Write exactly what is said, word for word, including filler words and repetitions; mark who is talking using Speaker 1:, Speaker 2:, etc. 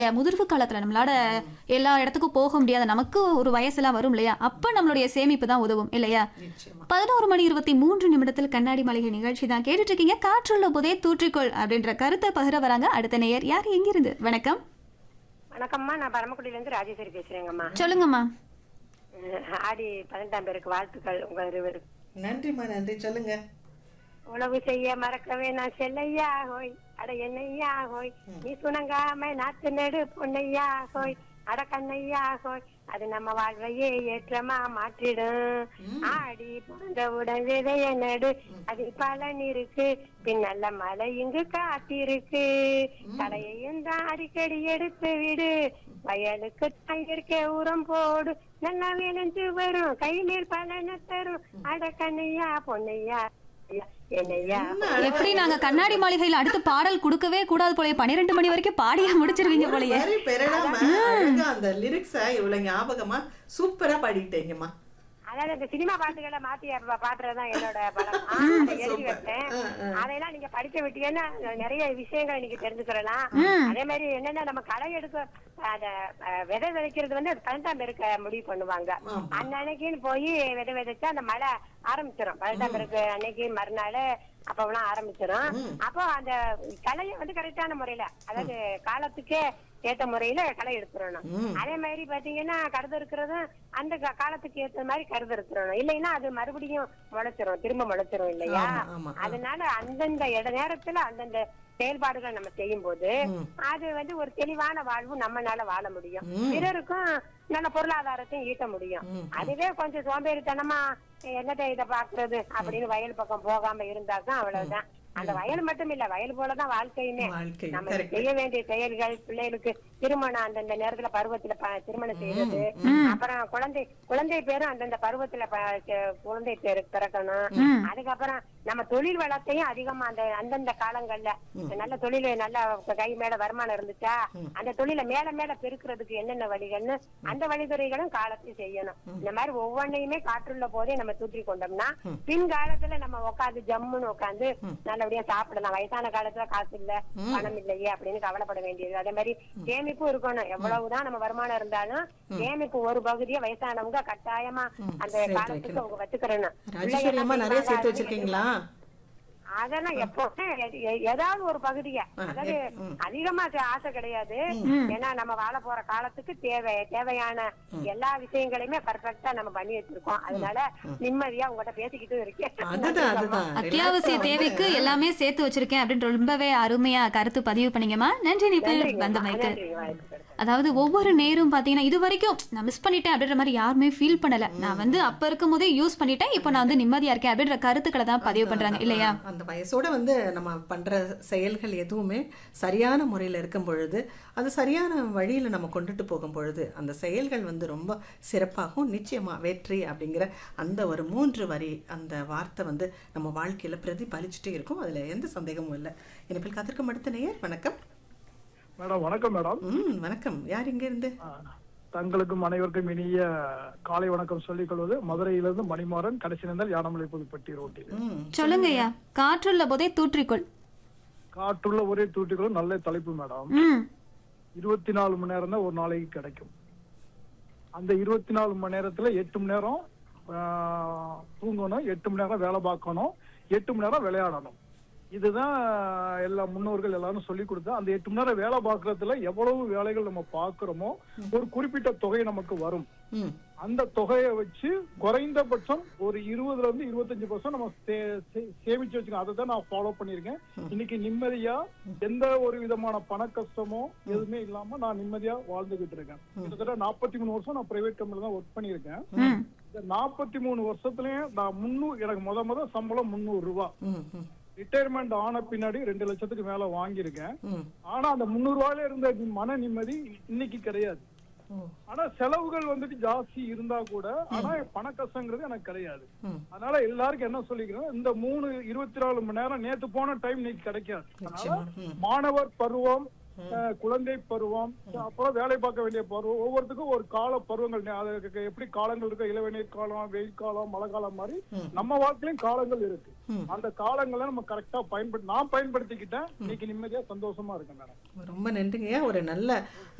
Speaker 1: முதிர்வு காலத்துல நம்மளால எல்லா இடத்துக்கும் போக முடியாத நமக்கு ஒரு வயசுலாம் வரும் இல்லையா? அப்ப நம்மளுடைய சேமிப்பு தான் உதவும் இல்லையா? பதினோரு மணி இருபத்தி மூன்று நிமிடத்தில் கண்ணாடி மாளிகை நிகழ்ச்சி தான் கேட்டுட்டு இருக்கீங்க. காற்றுள்ள போதே தூற்றிக்கொள் அப்படின்ற கருத்தை பகிர வராங்க அடுத்த நேயர். யார் எங்கிருந்து? வணக்கம்.
Speaker 2: வணக்கம்மா, நான் பரமக்குடியில இருந்து ராஜேஸ்வரி பேசுறேங்கம்மா.
Speaker 1: சொல்லுங்கம்மா.
Speaker 2: ஆடி பதினெட்டாம் பேருக்கு வாழ்த்துக்கள் உங்க இருவருக்கு.
Speaker 3: நன்றிம்மா, நன்றி. சொல்லுங்க.
Speaker 2: உழவு செய்ய மறக்கவே நான் செல்லையா ஹோய், அட என்னையா ஹோய், நீ சுணங்காம நாத்து நெடு பொன்னையா ஹோய், அட கண்ணையா ஹோய், அது நம்ம வாழ்வையே ஏற்றமா மாற்றிடும். ஆடி பிறந்தவுடன் விதைய நடு, அது பலன் இருக்கு, பின் நல்ல மழை இங்கு காத்திருக்கு. களையையும் தான் அடிக்கடி எடுத்து விடு, வயலுக்கு தங்கிருக்க உரம் போடு, நல்லா விளைஞ்சு வரும், கை மேல் பலனை தரும், அட கண்ணையா பொன்னையா
Speaker 1: எப்படி நாங்க கண்ணாடி மாளிகையில அடுத்து பாடல் கொடுக்கவே கூடாது போலயே, பன்னிரெண்டு மணி வரைக்கும் பாடியா முடிச்சிருவீங்க போலயே.
Speaker 3: அந்த லிரிக்ஸ இவ்வளவு ஞாபகமா சூப்பரா பாடிட்டீங்கம்மா.
Speaker 2: அதாவது இந்த சினிமா பாட்டுகளை மாத்தி பாடுறதுதான் என்னோட படம். எழுதி வைப்பேன். அதையெல்லாம் நீங்க படிக்க விட்டீங்கன்னா நிறைய விஷயங்கள் நீங்க தெரிஞ்சுக்கலாம். அதே மாதிரி என்னன்னா நம்ம களை எடுக்க அத விதை விதைக்கிறது வந்து பதினெட்டாம் பேருக்கு முடிவு பண்ணுவாங்க. அன்னைக்குன்னு போய் விதை விதைச்சா அந்த மழை ஆரம்பிச்சிடும். பதினெட்டாம் பேருக்கு அன்னைக்கு மறுநாள் அப்பெல்லாம் ஆரம்பிச்சிடும். அப்போ அந்த களையை வந்து கரெக்டான முறையில, அதாவது காலத்துக்கே ஏத்த முறையில களை எடுத்துடணும். அதே மாதிரி பாத்தீங்கன்னா கருது இருக்கிறதும் அந்த காலத்துக்கு ஏத்த மாதிரி கருது எடுத்துடணும். இல்லைன்னா அது மறுபடியும் முளைச்சிரும், திரும்ப முளைச்சிரும் இல்லையா? அதனால அந்தந்த இட நேரத்துல அந்தந்த செயல்பாடுகள் நம்ம செய்யும் போது அது வந்து ஒரு தெளிவான வாழ்வு நம்மளால வாழ முடியும், பிறருக்கும் நல்ல பொருளாதாரத்தையும் ஈட்ட முடியும். அதுவே கொஞ்சம் சோம்பேறித்தனமா என்னத்தை இதை பாக்குறது அப்படின்னு வயல் பக்கம் போகாம இருந்தாதான் அவ்வளவுதான். அந்த வயல் மட்டும் இல்ல, வயல் போலதான் வாழ்க்கையுமே. நம்ம செய்ய வேண்டிய செயல்கள், பிள்ளைகளுக்கு திருமணம் அந்தந்த நேரத்துல பருவத்துல திருமணம் செய்யறது, அப்புறம் குழந்தை குழந்தை பேரும் அந்தந்த பருவத்துல குழந்தை பேரு பிறக்கணும். அதுக்கப்புறம் நம்ம தொழில் வளத்தையும் அதிகமா அந்த அந்தந்த காலங்கள்ல நல்ல தொழில் நல்ல கை மேல வருமானம் இருந்துச்சா அந்த தொழிலை மேல மேல பெருக்கிறதுக்கு என்னென்ன வழிகள்னு அந்த வழிதுறைகளும் காலத்தையும் செய்யணும். இந்த மாதிரி ஒவ்வொன்னையுமே காற்றுள்ள போதே நம்ம தூற்றி கொண்டோம்னா பின்காலத்துல நம்ம உட்காந்து ஜம்முன்னு உட்காந்து நல்லபடியா சாப்பிடலாம். வயசான காலத்துல காசு இல்ல பணம் இல்லையே அப்படின்னு கவலைப்பட வேண்டியது. அதே மாதிரி சேமிப்பும் இருக்கணும். எவ்வளவுதான் நம்ம வருமானம் இருந்தாலும் சேமிப்பு ஒரு பகுதியை வயசானவங்க கட்டாயமா அந்த காலத்துக்கு அவங்க வச்சுக்கிறணும்.
Speaker 3: நிறைய சேர்த்து வச்சிருக்கீங்களா?
Speaker 2: அதெல்லாம் எப்பவுமே ஏதாவது ஒரு பகுதிய, அதாவது அதிகமா ஆசை கிடையாது. ஏன்னா நம்ம வாழ போற காலத்துக்கு தேவை தேவையான எல்லா விஷயங்களையுமே பர்ஃபெக்டா நம்ம பண்ணி வச்சிருக்கோம். அதனால நிம்மதியா உங்ககிட்ட பேசிக்கிட்டு இருக்கேன்.
Speaker 1: அத்தியாவசிய தேவைக்கு எல்லாமே சேர்த்து வச்சிருக்கேன் அப்படின்னு ரொம்பவே அருமையா கருத்து பதிவு பண்ணீங்கம்மா. நன்றி. நீ வந்தமைக்கு. அதாவது ஒவ்வொரு நேரும் பாத்தீங்கன்னா இது வரைக்கும் நான் மிஸ் பண்ணிட்டேன் அப்படின்ற மாதிரி யாருமே ஃபீல் பண்ணல. நான் வந்து அப்ப இருக்கும் போதே யூஸ் பண்ணிட்டேன், இப்போ நான் வந்து நிம்மதியா இருக்கேன் அப்படின்ற கருத்துக்களை தான் பதிவு பண்றாங்க இல்லையா?
Speaker 3: அந்த வயசோட வந்து நம்ம பண்ற செயல்கள் எதுவுமே சரியான முறையில இருக்கும் பொழுது, அது சரியான வழியில நம்ம கொண்டுட்டு போகும் பொழுது அந்த செயல்கள் வந்து ரொம்ப சிறப்பாகவும் நிச்சயமா வெற்றி அப்படிங்கிற அந்த ஒரு மூன்று வரி அந்த வார்த்தை வந்து நம்ம வாழ்க்கையில பிரதிபலிச்சுட்டே இருக்கும். அதுல எந்த சந்தேகமும் இல்லை. இனிப்பில் காத்திருக்கும் அடுத்த நேயர். வணக்கம்
Speaker 4: மேடம். வணக்கம் மேடம்.
Speaker 3: ம் வணக்கம். யார் இங்க இருந்து?
Speaker 4: தங்களுக்கும் அனைவருக்கும் இனிய காலை வணக்கம் சொல்லிக் கொள்வது மதுரையிலிருந்து மணிமாறன், கடைசி நேர்ந்தால் யானமலை புதுப்பட்டி ரோட்டில்.
Speaker 1: சொல்லுங்க ஐயா. காற்றுள்ள போதே தூற்றிக்கொள்.
Speaker 4: காற்றுள்ள ஒரே தூற்றிக்கொள் நல்ல தலைப்பு மேடம். இருபத்தி நாலு மணி நேரம் தான் ஒரு நாளைக்கு கிடைக்கும். அந்த இருபத்தி நாலு மணி நேரத்துல எட்டு மணி நேரம் தூங்கணும், எட்டு மணி நேரம் வேலை பார்க்கணும், எட்டு மணி நேரம் விளையாடணும். இதுதான் எல்லா முன்னோர்கள் எல்லாரும் சொல்லி கொடுத்தா. அந்த எட்டு மணி நேரம் வேலை பார்க்கறதுல எவ்வளவு வேலைகள் நம்ம பாக்குறோமோ ஒரு குறிப்பிட்ட தொகை நமக்கு வரும். அந்த தொகையை வச்சு குறைந்தபட்சம் ஒரு இருபதுல இருந்து இருபத்தஞ்சு பர்சன்ட் நம்ம சேமிச்சு வச்சுக்கோங்க. அதை தான் நான் ஃபாலோ பண்ணிருக்கேன். இன்னைக்கு நிம்மதியா எந்த ஒரு விதமான பண கஷ்டமோ எதுவுமே இல்லாம நான் நிம்மதியா வாழ்ந்துகிட்டு இருக்கேன். கிட்டத்தட்ட நாற்பத்தி மூணு வருஷம் நான் பிரைவேட் கம்பெனில தான் ஒர்க் பண்ணிருக்கேன். இந்த நாற்பத்தி மூணு வருஷத்துலயும் நான் முன்னூறு எனக்கு முத முத சம்பளம் முன்னூறு ரூபாய். ரிட்டையர்மெண்ட் ஆன பின்னாடி ரெண்டு லட்சத்துக்கு மேல வாங்கியிருக்கேன். ஆனா அந்த முன்னூறு ரூபாயில இருந்த மன நிம்மதி இன்னைக்கு கிடையாது. ஆனா செலவுகள் வந்துட்டு ஜாஸ்தி இருந்தா கூட ஆனா பண கஷ்டங்கிறது எனக்கு கிடையாது. அதனால எல்லாருக்கும் என்ன சொல்லிக்கிறோம், இந்த மூணு இருபத்தி நாலு மணி நேரம் நேத்து போன டைம் இன்னைக்கு கிடைக்காது. அதனால மாணவர் பருவம் அஹ், குழந்தை பருவம், அப்புறம் வேலை பார்க்க வேண்டிய பருவம், ஒவ்வொருத்துக்கும் ஒரு கால பருவங்கள் நே- அதுக்கு எப்படி காலங்கள் இருக்கு, இளவேநீர் காலம், வெயில் காலம், மழை காலம் மாதிரி நம்ம வாழ்க்கையிலும் காலங்கள் இருக்கு. அந்த காலங்களை நம்ம கரெக்டா பயன்படுத்தி நான் பயன்படுத்திக்கிட்டேன். இன்னைக்கு நிம்மதியா சந்தோஷமா இருக்கேன் மேடம்.
Speaker 3: ரொம்ப நன்றிங்கய்யா. ஒரு நல்ல